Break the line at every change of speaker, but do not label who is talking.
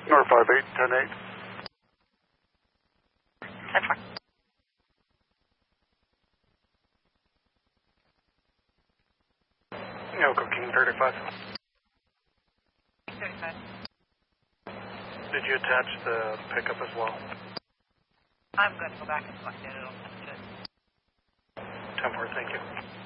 North 58, 10-8.
10-4.
Yoko King 35.
35.
Did you attach the pickup as well?
I'm going to go back and select it. It'll do it.
10-4, thank you.